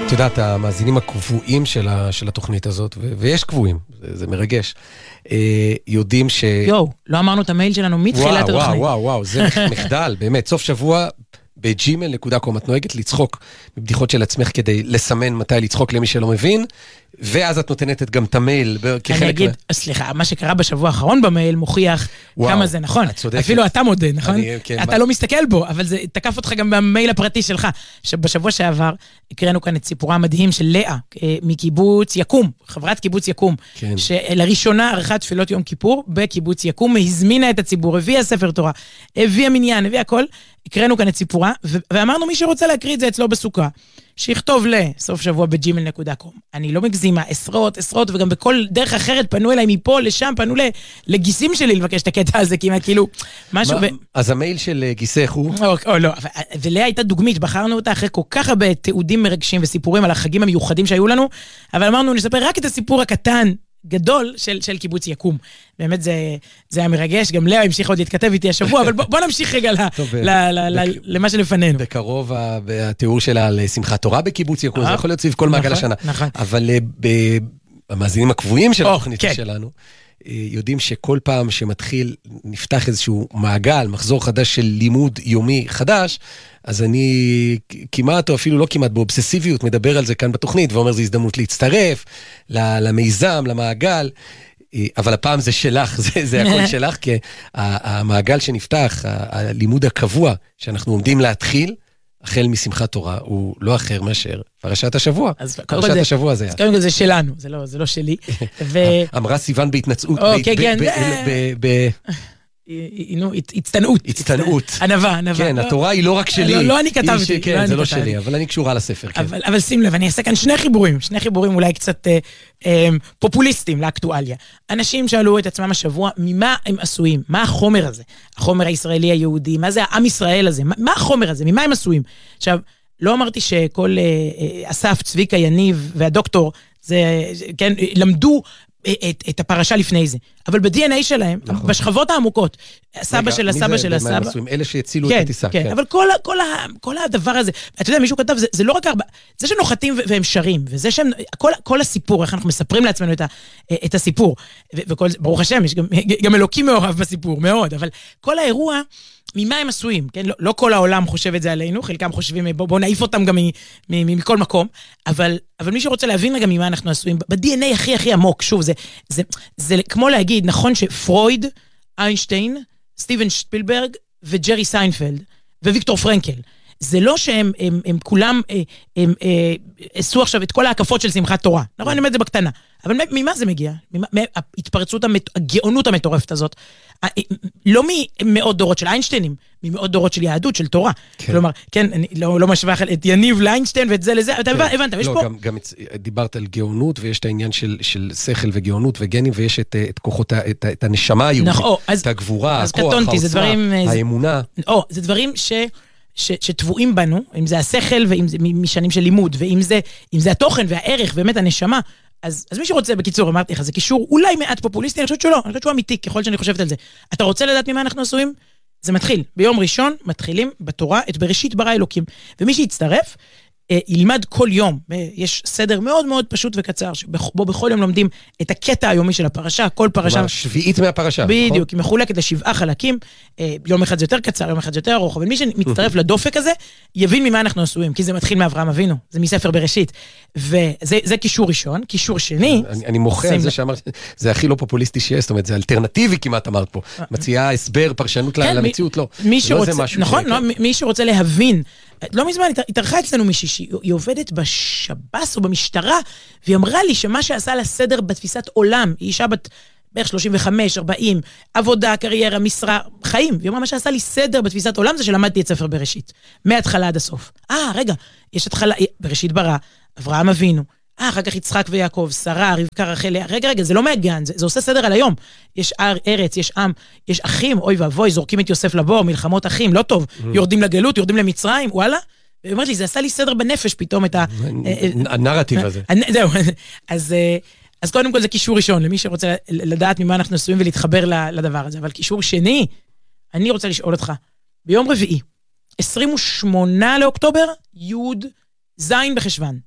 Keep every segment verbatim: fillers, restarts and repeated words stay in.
את יודעת, המאזינים הקבועים של, ה, של התוכנית הזאת, ו, ויש קבועים, זה, זה מרגש, אה, יודעים ש... יו, לא אמרנו את המייל שלנו מתחילת וואו, התוכנית. וואו, וואו, וואו, זה מחדל, באמת, סוף שבוע ב-ג'ימייל נקודה קום, את נוהגת לצחוק מבדיחות של עצמך כדי לסמן מתי לצחוק למי שלא מבין, ואז את נותנת גם את המייל כחלק... אני אגיד, סליחה, מה שקרה בשבוע האחרון במייל מוכיח כמה זה נכון. אפילו אתה מודה, נכון? אתה לא מסתכל בו, אבל זה תקף אותך גם במייל הפרטי שלך. שבשבוע שעבר הקראנו כאן את סיפורה המדהים של לאה, מקיבוץ יקום, חברת קיבוץ יקום, שלראשונה ערכה תפילות יום כיפור בקיבוץ יקום, הזמינה את הציבור, הביאה ספר תורה, הביאה מניין, הביאה הכל, הקראנו כאן את סיפורה, ואמרנו מי שרוצה להקריא את זה אצלו בסוכה, שיכתוב לסוף שבוע ב-ג'ימייל נקודה קום. אני לא מגזימה, עשרות, עשרות, וגם בכל דרך אחרת פנו אליי מפה, לשם, פנו לגיסים שלי לבקש את הקטע הזה, כמעט כאילו, משהו... אז המייל של גיסך הוא... או לא, ולאה הייתה דוגמית, בחרנו אותה אחרי כל כך הרבה תיעודים מרגשים וסיפורים על החגים המיוחדים שהיו לנו, אבל אמרנו, נספר רק את הסיפור הקטן, גדול של, של קיבוץ יקום. באמת זה, זה היה מרגש, גם לאה המשיך עוד להתכתב איתי השבוע, אבל בוא, בוא נמשיך רגע טוב, ל, ל, ל, ל, למה שלפנינו. בקרוב התיאור שלה על שמחת תורה בקיבוץ יקום, זה יכול להיות סביב כל מעגל השנה. אבל במאזינים הקבועים של התוכנית שלנו, יודעים שכל פעם שמתחיל, נפתח איזשהו מעגל, מחזור חדש של לימוד יומי חדש, אז אני כמעט, או אפילו לא כמעט, באובססיביות מדבר על זה כאן בתוכנית, ואומר זו הזדמנות להצטרף למיזם, למעגל, אבל הפעם זה שלך, זה, זה הכל שלך, כי המעגל שנפתח, הלימוד הקבוע שאנחנו עומדים להתחיל, החל משמחת תורה, הוא לא אחר מאשר פרשת השבוע. פרשת השבוע זה היה. אז קודם כל זה שלנו, זה לא, זה לא שלי. אמרה סיוון בהתנצאות. אוקיי, כן. הצטנעות. הצטנעות. ענווה, ענווה. כן, התורה היא לא רק שלי. לא אני כתבתי. כן, זה לא שלי, אבל אני קשורה לספר. אבל שים לב, אני אעשה כאן שני חיבורים, שני חיבורים אולי קצת פופוליסטיים לאקטואליה. אנשים שאלו את עצמם השבוע, ממה הם עשויים? מה החומר הזה? החומר הישראלי היהודי, מה זה העם ישראל הזה? מה החומר הזה? ממה הם עשויים? עכשיו, לא אמרתי שכל אסף, צביקה, יניב והדוקטור, כן, למדו את, את הפרשה לפני זה. אבל ב-די אן איי שלהם, נכון. בשכבות העמוקות, הסבא של הסבא של הסבא... אלה שהצילו כן, את הטיסה. כן, כן. אבל כל, כל, ה, כל הדבר הזה, אתה יודע, מישהו כתב, זה, זה לא רק ארבע, זה שנוחתים והם שרים, וזה שהם, כל, כל הסיפור, איך אנחנו מספרים לעצמנו את, ה, את הסיפור, ו, וכל, ברוך השם, יש גם, גם אלוקים מעורב בסיפור, מאוד, אבל כל האירוע, ממה הם עשויים, כן? לא, לא כל העולם חושב את זה עלינו, חלקם חושבים, בוא, בוא נעיף אותם גם מ, מ, מכל מקום, אבל, אבל מי שרוצה להבין רגע ממה אנחנו עשויים, ב-די אן איי הכי הכי עמוק, שוב, זה, זה, זה, זה כמו להגיד, נכון שפרויד, איינשטיין, סטיבן שפילברג וג'רי סיינפלד וויקטור פרנקל, זה לא שהם הם, הם כולם הם, הם, הם, עשו עכשיו את כל ההקפות של שמחת תורה. נכון, אני אומר את זה בקטנה. אבל ממה זה מגיע? מההתפרצות, הגאונות המטורפת הזאת, לא ממאות דורות של איינשטיינים, ממאות דורות של יהדות, של תורה. כלומר, כן, אני לא משווה את יניב לאיינשטיין ואת זה לזה, אתה הבנת, יש פה... גם דיברת על גאונות, ויש את העניין של שכל וגאונות וגנים, ויש את כוחות, את הנשמה היהודית, את הגבורה, הכוח, העוצמה, האמונה. זה דברים ש... שטבועים בנו, אם זה השכל ואם זה משנים של לימוד, ואם זה, אם זה התוכן והערך, באמת הנשמה, אז, אז מי שרוצה, בקיצור, אמרתי לך, זה קישור אולי מעט פופוליסטי, אני חושבת שלא, אני חושבת שהוא אמיתי, ככל שאני חושבת על זה. אתה רוצה לדעת ממה אנחנו עשויים? זה מתחיל. ביום ראשון מתחילים בתורה את בראשית ברא אלוקים. ומי שיצטרף, ילמד כל יום, יש סדר מאוד מאוד פשוט וקצר, שבו בכל יום לומדים את הקטע היומי של הפרשה, כל פרשה... שביעית מהפרשה. בדיוק, היא מחולקת לשבעה חלקים, יום אחד זה יותר קצר, יום אחד זה יותר ארוך, אבל מי שמצטרף לדופק הזה, יבין ממה אנחנו עשויים, כי זה מתחיל מאברהם אבינו, זה מספר בראשית, וזה קישור ראשון, קישור שני... אני מוחה על זה שאמרת, זה הכי לא פופוליסטי שיש, זאת אומרת, זה אלטרנטיבי כמעט אמרת פה, מציעה הסבר, פרשנות למציאות, לא. נכון, מי שרוצה להבין, לא מזמן, התארחה אצלנו מישהי, היא עובדת בשב"ס או במשטרה, והיא אמרה לי שמה שעשה לה סדר בתפיסת עולם, היא אישה בת בערך שלושים וחמש ארבעים, עבודה, קריירה, משרה, חיים, והיא אמרה, מה שעשה לי סדר בתפיסת עולם זה שלמדתי את ספר בראשית, מההתחלה עד הסוף. אה, רגע, יש התחלה, בראשית ברא, אברהם אבינו, אה, אחר כך יצחק ויעקב, שרה, רבקה, רחל, רגע, רגע, זה לא מהגן, זה, זה עושה סדר על היום. יש ארץ, יש עם, יש אחים, אוי ואבוי, זורקים את יוסף לבור, מלחמות אחים, לא טוב, יורדים לגלות, יורדים למצרים, וואלה. והיא אומרת לי, זה עשה לי סדר בנפש פתאום את ה... הנרטיב הזה. זהו, אז, אז קודם כל זה קישור ראשון, למי שרוצה לדעת ממה אנחנו עשויים ולהתחבר לדבר הזה. אבל קישור שני, אני רוצה לשאול אותך, ביום רביעי, עשרים ושמונה לאוקטובר, י' זין בחשוון.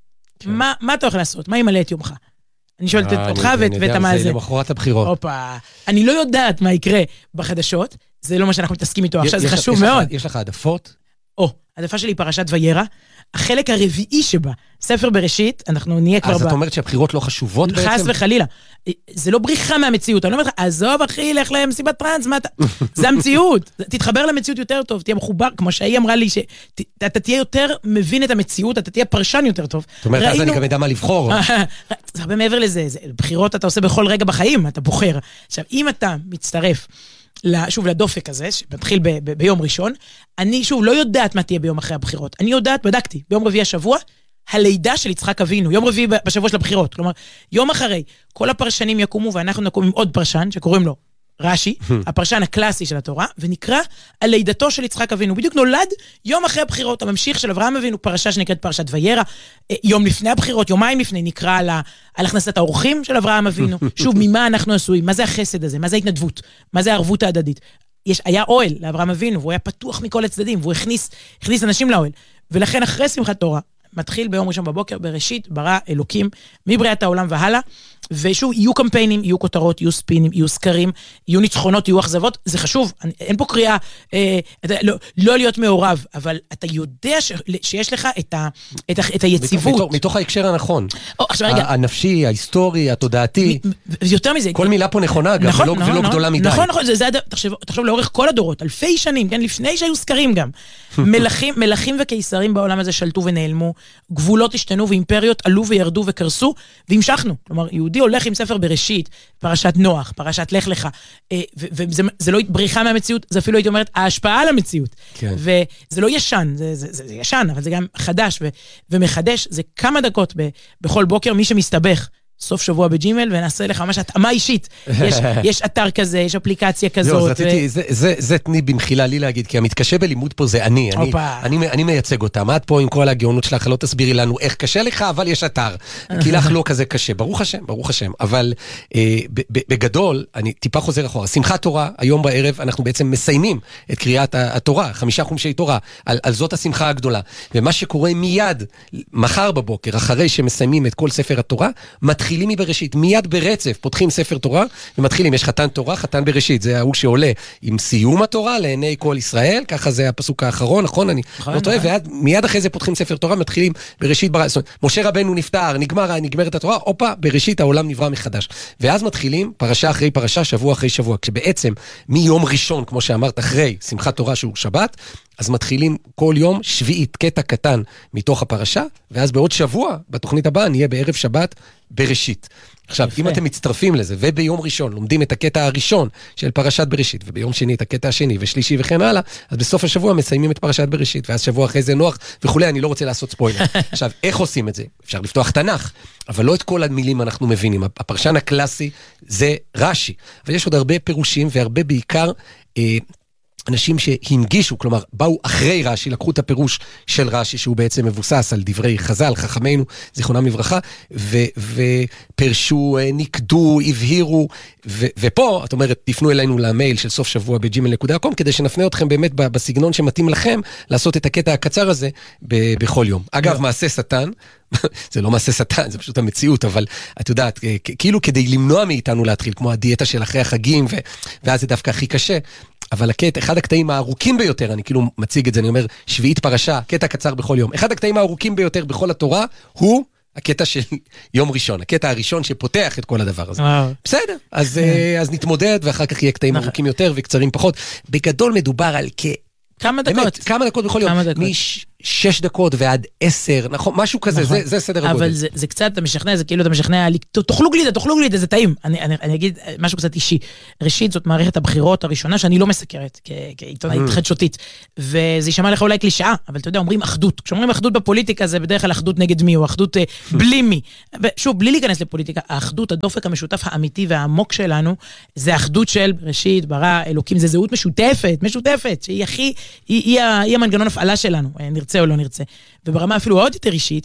מה, מה אתה הולך לעשות? מה ימלא את יומך? אני שואלת אותך ואת המאזין. זה למחרת הבחירות. הופה, אני לא יודעת מה יקרה בחדשות, זה לא מה שאנחנו מתעסקים איתו עכשיו, זה חשוב מאוד. יש לך העדפות? או, העדפה שלי פרשת וירא, החלק הרביעי שבה, ספר בראשית, אנחנו נהיה כבר... אז את אומרת שהבחירות לא חשובות בעצם? חס וחלילה. זה לא בריחה מהמציאות, אני לא אומר לך, עזוב אחי, לך למסיבת טרנס, מה אתה... זה המציאות. תתחבר למציאות יותר טוב, תהיה מחובר, כמו שהיא אמרה לי, שאתה תהיה יותר מבין את המציאות, אתה תהיה פרשן יותר טוב. זאת אומרת, אז אני גם יודע מה לבחור. זה הרבה מעבר לזה, בחירות אתה עושה בכל רגע בחיים, אתה בוחר. עכשיו, אם אתה מצטרף, שוב, לדופק הזה, שמתחיל ב- ב- ביום ראשון, אני שוב לא יודעת מה תהיה ביום אחרי הבחירות. אני יודעת, בדקתי, ביום רביעי השבוע, הלידה של יצחק אבינו, יום רביעי בשבוע של הבחירות. כלומר, יום אחרי, כל הפרשנים יקומו, ואנחנו נקום עם עוד פרשן, שקוראים לו רש"י, הפרשן הקלאסי של התורה, ונקרא על לידתו של יצחק אבינו. בדיוק נולד יום אחרי הבחירות, הממשיך של אברהם אבינו, פרשה שנקראת פרשת וירא, יום לפני הבחירות, יומיים לפני, נקרא על, על הכנסת האורחים של אברהם אבינו. שוב, ממה אנחנו עשויים? מה זה החסד הזה? מה זה ההתנדבות? מה זה הערבות ההדדית? יש, היה אוהל לאברהם אבינו, והוא היה פתוח מכל הצדדים, והוא הכניס, הכניס אנשים לאוהל. ולכן אחרי שמחת תורה, מתחיל ביום ראשון בבוקר, בראשית ברא אלוקים, מבריאת העולם והלאה, ושוב, יהיו קמפיינים, יהיו כותרות, יהיו ספינים, יהו סקרים, יהיו ניצחונות, יהיו אכזבות, זה חשוב, אין פה קריאה, אה, לא, לא להיות מעורב, אבל אתה יודע ש, שיש לך את, ה, את, ה, את היציבות. מתוך, מתוך ההקשר הנכון. או, עכשיו רגע. הנפשי, ההיסטורי, התודעתי. יותר מזה. כל מילה פה נכונה, גם, נכון, ולא, נכון, ולא נכון, גדולה מדי. נכון, נכון, זה, זה, תחשב, תחשב לאורך כל הדורות, אלפי שנים, כן, לפני שהיו סקרים גם. מלכים, מלכים וקיסרים בעולם הזה שלטו ונעלמו, גבולות השתנו ואימפריות עלו וירדו וקרסו, והמשכנו. כלומר, יהודי הולך עם ספר בראשית, פרשת נוח, פרשת לך לך, וזה זה לא בריחה מהמציאות, זה אפילו הייתי אומרת, ההשפעה על המציאות. כן. וזה לא ישן, זה, זה, זה, זה ישן, אבל זה גם חדש ו, ומחדש, זה כמה דקות ב, בכל בוקר, מי שמסתבך, סוף שבוע בג'ימל, ונעשה לך ממש התאמה אישית. יש, יש אתר כזה, יש אפליקציה כזאת. לא, רציתי, ו... זה, זה, זה תני במחילה לי להגיד, כי המתקשה בלימוד פה זה אני. אני, אני, אני מייצג אותם. את פה עם כל הגאונות שלך, לא תסבירי לנו איך קשה לך, אבל יש אתר. כי לך לא כזה קשה. ברוך השם, ברוך השם. אבל אה, בגדול, אני טיפה חוזר אחורה. שמחת תורה, היום בערב, אנחנו בעצם מסיימים את קריאת התורה, חמישה חומשי תורה, על, על זאת השמחה הגדולה. ומה שקורה מיד, מחר בבוקר, אחרי שמסיימים את כל ספר התורה, מתחילים מבראשית, מיד ברצף, פותחים ספר תורה, ומתחילים, יש חתן תורה, חתן בראשית, זה ההוא שעולה עם סיום התורה, לעיני כל ישראל, ככה זה הפסוק האחרון, נכון? אני לא טועה, ומיד אחרי זה פותחים ספר תורה, מתחילים בראשית, משה רבנו נפטר, נגמר, נגמרת התורה, אופה, בראשית העולם נברא מחדש. ואז מתחילים, פרשה אחרי פרשה, שבוע אחרי שבוע, כשבעצם, מיום ראשון, כמו שאמרת, אחרי שמחת תורה שהוא שבת, אז מתחילים כל יום שביעית, קטע קטן מתוך הפרשה, ואז בעוד שבוע, בתוכנית הבאה, נהיה בערב שבת בראשית. עכשיו, אם אתם מצטרפים לזה, וביום ראשון לומדים את הקטע הראשון של פרשת בראשית, וביום שני את הקטע השני, ושלישי וכן הלאה, אז בסוף השבוע מסיימים את פרשת בראשית, ואז שבוע אחרי זה נוח וכולי, אני לא רוצה לעשות ספוילר. עכשיו, איך עושים את זה? אפשר לפתוח תנ"ך, אבל לא את כל המילים אנחנו מבינים. הפרשן הקלאסי זה רש"י, אבל יש עוד הרבה פירושים, והרבה בעיקר אה, אנשים שהנגישו, כלומר, באו אחרי רש"י, לקחו את הפירוש של רש"י, שהוא בעצם מבוסס על דברי חז"ל, חכמינו, זיכרונם לברכה, ופרשו, נקדו, הבהירו, ו- ופה, את אומרת, תפנו אלינו למייל של סוף שבוע ב-ג'ימייל נקודה קום, כדי שנפנה אתכם באמת בסגנון שמתאים לכם, לעשות את הקטע הקצר הזה ב- בכל יום. אגב, מעשה שטן, זה לא מעשה שטן, זה פשוט המציאות, אבל את יודעת, כאילו כדי למנוע מאיתנו להתחיל, כמו הדיאטה של אחרי החגים, ו- ואז זה דווקא הכי קשה, אבל הקטע, אחד הקטעים הארוכים ביותר, אני כאילו מציג את זה, אני אומר, שביעית פרשה, קטע קצר בכל יום. אחד הקטעים הארוכים ביותר בכל התורה, הוא הקטע של יום ראשון, הקטע הראשון שפותח את כל הדבר הזה. בסדר, אז, אז נתמודד, ואחר כך יהיה קטעים ארוכים יותר וקצרים פחות. בגדול מדובר על כ... כמה דקות. באמת, כמה דקות בכל יום. משש דקות ועד עשר, נכון? משהו כזה, נכון. זה, זה סדר הגודל. אבל זה, זה קצת, אתה משכנע, זה כאילו אתה משכנע, תאכלו גלידה, תאכלו גלידה, זה טעים. אני, אני, אני אגיד משהו קצת אישי. ראשית, זאת מערכת הבחירות הראשונה שאני לא מסקרת, כעיתונאית חדשותית. וזה יישמע לך אולי קלישאה, אבל אתה יודע, אומרים אחדות. כשאומרים אחדות בפוליטיקה, זה בדרך כלל אחדות נגד מי, או אחדות בלי מי. ושוב, בלי להיכנס לפוליטיקה, האחדות, הדופק המשותף האמיתי והעמוק שלנו, זה האחדות של ראשית, ברא, אלוקים, זה זהות משותפת, משותפת, שהיא הכי, היא, היא, היא המנגנון הפעלה שלנו, נרצה או לא נרצה. וברמה אפילו עוד יותר אישית,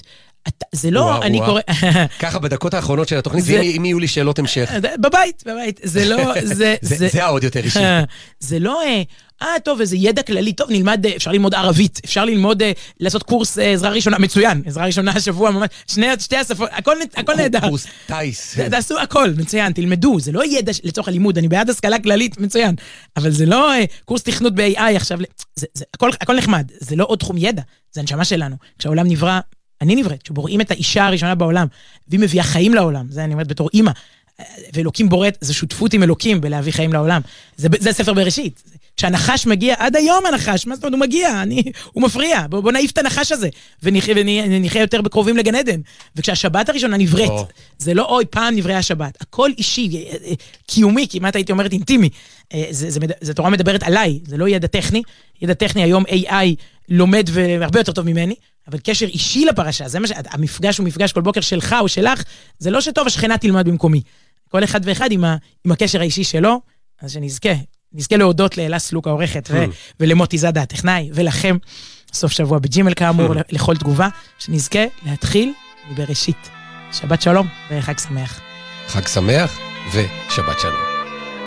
זה לא, אני קורא... ככה בדקות האחרונות של התוכנית, אם יהיו לי שאלות המשך. בבית, בבית. זה לא... זה העוד יותר אישי. זה לא... אה, טוב, איזה ידע כללי, טוב, נלמד, אפשר ללמוד ערבית, אפשר ללמוד, לעשות קורס עזרה ראשונה, מצוין, עזרה ראשונה השבוע, ממש, שני, שתי השפות, הכל נהדר. קורס טייס. תעשו הכל, מצוין, תלמדו, זה לא ידע לצורך הלימוד, אני בעד השכלה כללית, מצוין, אבל זה לא קורס תכנות ב-איי איי עכשיו, הכל נחמד, זה לא עוד תחום ידע, זה הנשמה שלנו. כשהעולם נברא, אני נבראת, כשבוראים את האישה הראשונה בעולם, והיא מביאה חיים לעולם, זה אני אומרת בתור אימא, ואלוקים בוראת, זה שותפות עם אלוקים בלהביא חיים לעולם. זה, זה ספר בראשית. כשהנחש מגיע, עד היום הנחש, מה זאת אומרת, הוא מגיע, אני, הוא מפריע, בוא, בוא נעיף את הנחש הזה, ונחיה, ונחיה יותר בקרובים לגן עדן. וכשהשבת הראשונה נבראת, oh. זה לא אוי, פעם נבראה השבת, הכל אישי, קיומי, כמעט הייתי אומרת אינטימי. זה, זה, זה תורה מדברת עליי, זה לא ידע טכני, ידע טכני היום איי איי לומד והרבה יותר טוב ממני, אבל קשר אישי לפרשה, זה מה ש... המפגש הוא מפגש כל בוקר שלך או שלך, זה לא שטוב, השכנה תלמד במקומי. כל אחד ואחד עם, ה... עם הקשר האישי שלו, אז שנזכה, נזכה להודות לאלה סלוק העורכת, ו... ולמוטי זאדה הטכנאי, ולכם, סוף שבוע בג'ימל כאמור, לכל תגובה, שנזכה להתחיל מבראשית. שבת שלום וחג שמח. חג שמח ושבת שלום.